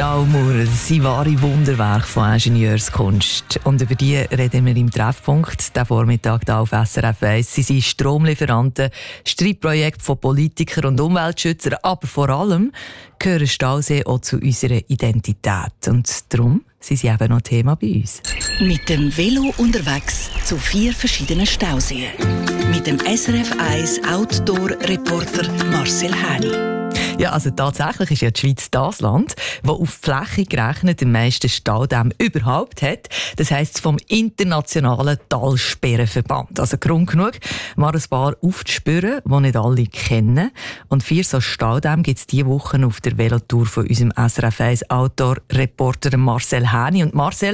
Staumauer, das sind wahre Wunderwerke von Ingenieurskunst. Und über die reden wir im Treffpunkt, diesen Vormittag hier auf SRF 1. Sie sind Stromlieferanten, Streitprojekte von Politikern und Umweltschützern, aber vor allem gehören Stauseen auch zu unserer Identität. Und darum sind sie eben noch Thema bei uns. Mit dem Velo unterwegs zu 4 verschiedenen Stauseen. Mit dem SRF 1 Outdoor-Reporter Marcel Häni. Ja, also tatsächlich ist ja die Schweiz das Land, das auf Fläche gerechnet den meisten Staudämme überhaupt hat. Das heisst vom Internationalen Talsperrenverband. Also Grund genug, mal ein paar aufzuspüren, die nicht alle kennen. Und 4 so Staudämme gibt es diese Woche auf der Velotour von unserem SRF 1 Outdoor-Reporter Marcel Häni. Und Marcel,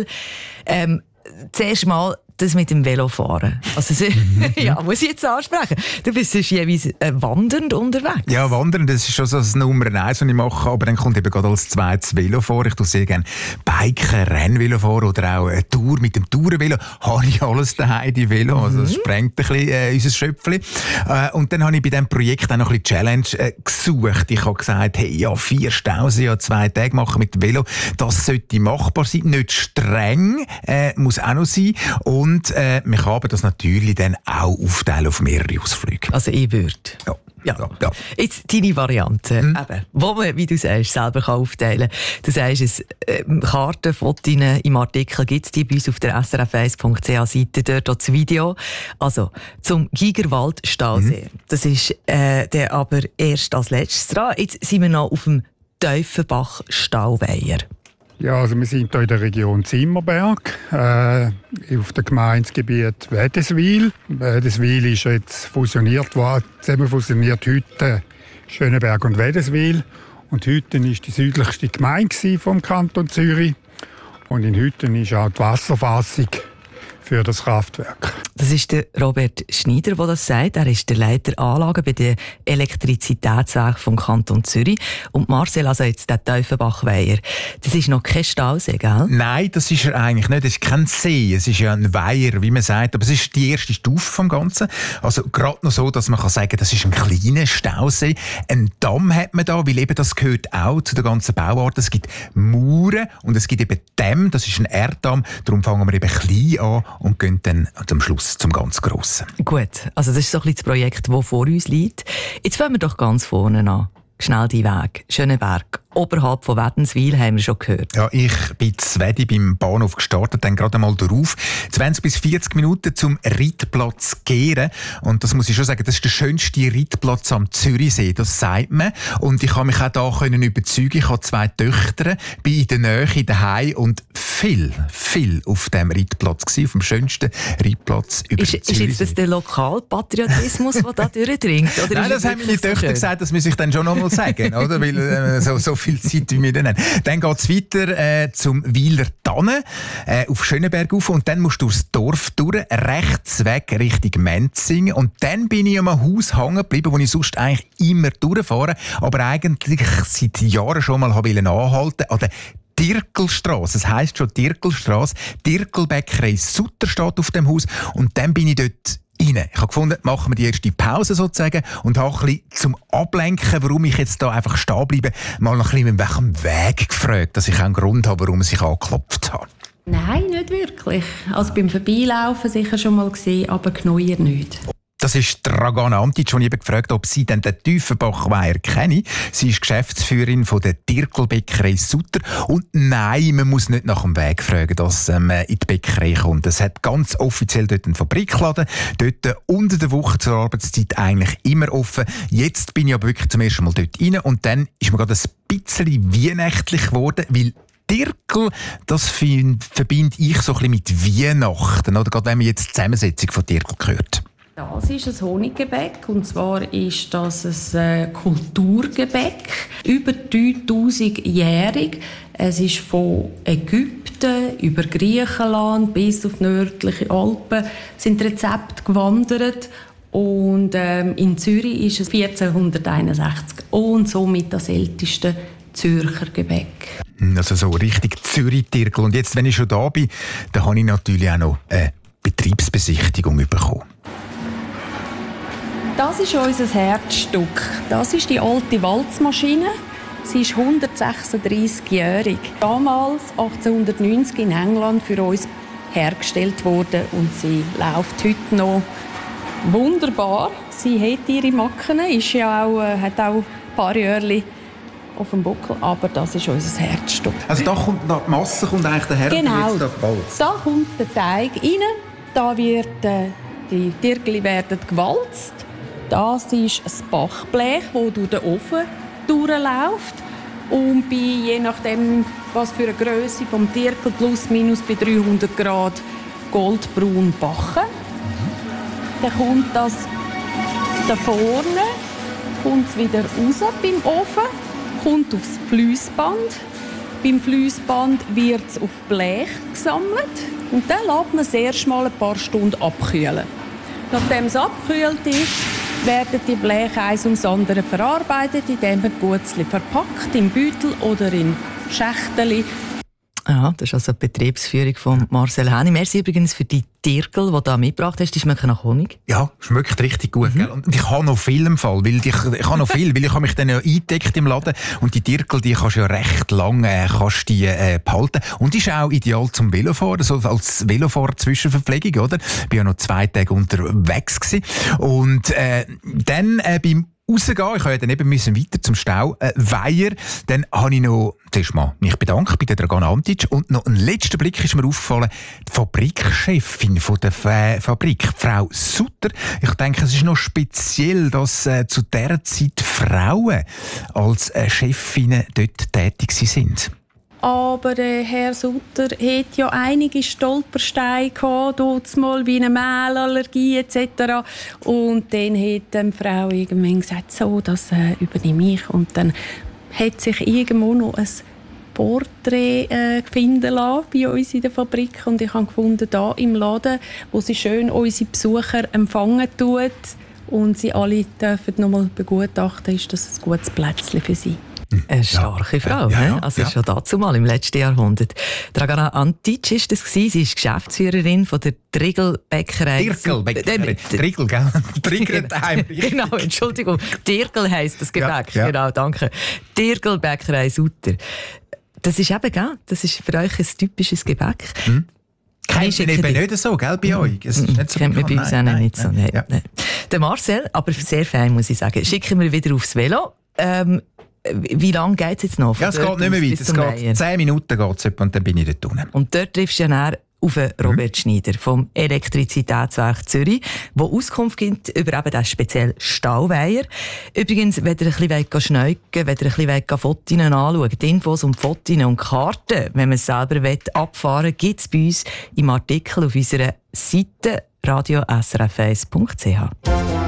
zuerst mal das mit dem Velofahren. Also, ja, muss ich jetzt ansprechen. Du bist jeweils wandernd unterwegs. Ja, wandern, das ist schon so das Nummer 1, was ich mache. Aber dann kommt eben gerade als zweites Velofahren. Ich tue sehr gerne Biken, Rennvelo fahren oder auch eine Tour mit dem Tourenvelo. Habe ich alles daheim, die Velo. Also, das sprengt ein bisschen unser Schöpfchen. Und dann habe ich bei diesem Projekt auch noch ein bisschen Challenge gesucht. Ich habe gesagt, hey, ja, 4 Stauseen an 2 Tage machen mit dem Velo. Das sollte machbar sein. Nicht streng, muss auch noch sein. Und wir können das natürlich dann auch aufteilen auf mehrere Ausflüge. Also ich würde. Ja. Jetzt deine Variante, eben, wo man, wie du sagst, selber aufteilen kann. Du sagst es, Karten, Fotos im Artikel gibt es die bei uns auf der srf1.ch-Seite, dort auch das Video. Also zum Gigerwald-Stausee. Das ist der aber erst als letztes dran. Jetzt sind wir noch auf dem Tiefenbach-Stauweiher. Ja, also wir sind hier in der Region Zimmerberg, auf dem Gemeindegebiet Wädenswil. Wädenswil ist jetzt fusioniert worden, zusammen fusioniert heute Schöneberg und Wädenswil. Und Hütten war die südlichste Gemeinde vom Kanton Zürich. Und in Hütten ist auch die Wasserfassung für das Kraftwerk. Das ist der Robert Schneider, der das sagt. Er ist der Leiter Anlagen bei den Elektrizitätswerken vom Kanton Zürich. Und Marcel, also jetzt der Tiefenbach-Weiher, das ist noch kein Stausee, gell? Nein, das ist er eigentlich nicht. Das ist kein See. Es ist ja ein Weiher, wie man sagt. Aber es ist die erste Stufe vom Ganzen. Also gerade noch so, dass man kann sagen, das ist ein kleiner Stausee. Ein Damm hat man da, weil eben das gehört auch zu der ganzen Bauart. Es gibt Mauern und es gibt eben Dämme. Das ist ein Erddamm. Darum fangen wir eben klein an und gehen dann zum Schluss zum ganz Grossen. Gut, also das ist so ein bisschen das Projekt, das vor uns liegt. Jetzt fangen wir doch ganz vorne an. Schnell die Weg. Schöneberg. Oberhalb von Wädenswil haben wir schon gehört. Ja, ich bin zu Wedi beim Bahnhof gestartet, dann gerade einmal darauf. 20 bis 40 Minuten zum Reitplatz Gehren. Und das muss ich schon sagen, das ist der schönste Reitplatz am Zürichsee, das sagt man. Und ich habe mich auch da überzeugen. Ich habe 2 Töchter, bin in der Nähe daheim und viel auf dem Reitplatz gewesen, auf dem schönsten Reitplatz über Ist jetzt das der Lokalpatriotismus, der da durchdringt? Oder nein, das haben meine Töchter gesagt, das muss ich dann schon noch mal sagen, oder? Weil so viel Zeit wie wir dann haben. Dann geht es weiter zum Weiler Tannen, auf Schöneberg rauf, und dann musst du durchs Dorf durch, rechts weg Richtung Menzingen, und dann bin ich an einem Haus hängen geblieben, wo ich sonst eigentlich immer durchfahre, aber eigentlich seit Jahren schon mal anhalten an der Dirkelstrasse. Es heisst schon Dirkelstrasse. Dirkelbäckerei Sutter steht auf dem Haus, und dann bin ich dort rein. Ich habe gefunden, machen wir die erste Pause sozusagen und habe ein bisschen zum Ablenken, warum ich jetzt da einfach stehen bleibe, mal noch ein bisschen nach dem Weg gefragt, dass ich auch einen Grund habe, warum ich angeklopft habe. Nein, nicht wirklich. Also beim Vorbeilaufen sicher schon mal gesehen, aber Gneuer nicht. Das ist Dragana Antic, die ich eben gefragt habe, ob sie den Tiefenbach-Weiher kenne. Sie ist Geschäftsführerin von der Dirkelbäckerei Sutter. Und nein, man muss nicht nach dem Weg fragen, dass man in die Bäckerei kommt. Es hat ganz offiziell dort einen Fabrikladen. Dort unter der Woche zur Arbeitszeit eigentlich immer offen. Jetzt bin ich aber wirklich zum ersten Mal dort rein. Und dann ist mir gerade ein bisschen weihnachtlich geworden, weil Dirkel, das verbinde ich so ein bisschen mit Weihnachten. Oder gerade wenn man jetzt die Zusammensetzung von Dirkel hört. Das ist ein Honiggebäck, und zwar ist das ein Kulturgebäck, über 3000-jährig. Es ist von Ägypten über Griechenland bis auf die nördlichen Alpen sind Rezepte gewandert. Und in Zürich ist es 1461 und somit das älteste Zürcher Gebäck. Also so richtig Zürich-Dirkel. Und jetzt, wenn ich schon da bin, dann habe ich natürlich auch noch eine Betriebsbesichtigung bekommen. Das ist unser Herzstück. Das ist die alte Walzmaschine. Sie ist 136-jährig. Damals, 1890, in England für uns hergestellt worden und sie läuft heute noch wunderbar. Sie hat ihre Macken, ist ja auch, hat auch ein paar Jahre auf dem Buckel, aber das ist unser Herzstück. Also da kommt die Masse eigentlich daher, genau. und jetzt da gewalzt. Da kommt der Teig rein, da wird die Tirgeli werden gewalzt. Das ist das Backblech, das durch den Ofen durchläuft und je nachdem, was für eine Grösse vom Tirgel plus minus bei 300 Grad goldbraun backen. Dann kommt das da vorne, kommt es wieder raus beim Ofen, kommt aufs Fliessband. Beim Fliessband wird es auf Blech gesammelt und dann lässt man es erst mal ein paar Stunden abkühlen. Nachdem es abgekühlt ist, werden die Bleche eins ums andere verarbeitet, indem man Gutzli verpackt in Beutel oder in Schächteli. Ja, das ist also die Betriebsführung von Marcel Häni. Merci übrigens für die Tirgel, die du da mitgebracht hast. Die schmecken nach Honig. Ja, schmeckt richtig gut. Gell? Und ich habe noch viel im Fall, weil ich habe mich dann ja eingedeckt im Laden und die Tirgel, die kannst du ja recht lange behalten. Und die ist auch ideal zum Velofahren, so als Velofahrer-Zwischenverpflegung, oder? Ich war ja noch 2 Tage unterwegs gewesen. Und dann beim rausgehen, ich ja dann eben weiter zum Stauweiher. Dann habe ich noch zuerst mal mich bedankt bei der Dragana Antic und noch ein letzter Blick ist mir aufgefallen, die Fabrikchefin von der Fabrik, Frau Sutter. Ich denke, es ist noch speziell, dass zu dieser Zeit Frauen als Chefinnen dort tätig sind. Aber Herr Sutter hat ja einige Stolpersteine gehabt, mal wie eine Mehlallergie etc. Und dann hat die Frau irgendwann gesagt, so, das übernehme ich. Und dann hat sich irgendwo noch ein Porträt finden lassen bei uns in der Fabrik. Und ich habe gefunden, da im Laden, wo sie schön unsere Besucher empfangen tut und sie alle dürfen noch mal begutachten, ist das ein gutes Plätzchen für sie. Eine starke Frau, also schon dazu mal im letzten Jahrhundert. Dragana Antic war das. Sie ist Geschäftsführerin von der Tirgel-Bäckerei. Tirgel, gell? Tirgel-Time. Genau, Entschuldigung. Tirgel heisst das Gebäck. Ja. Genau, danke. Tirgel-Bäckerei Sutter. Das ist eben, gell? Das ist für euch ein typisches Gebäck. Kennt man eben nicht so, gell, bei euch? Es ist nicht so kennt man bei uns auch nicht so. Nein. Der Marcel, aber sehr fein, muss ich sagen. Schicken wir wieder aufs Velo. Wie lange geht es jetzt noch? Ja, es geht nicht mehr weit. Es geht 10 Minuten und dann bin ich dort unten. Und dort triffst du ja nachher auf Robert Schneider vom Elektrizitätswerk Zürich, der Auskunft gibt über eben diesen speziellen Stauweiher. Übrigens, wenn ihr ein bisschen schneugen wollt, wenn ihr ein bisschen Fotos anschauen, die Infos und Fotos und Karten, wenn man es selber abfahren will, gibt es bei uns im Artikel auf unserer Seite radiosrf1.ch.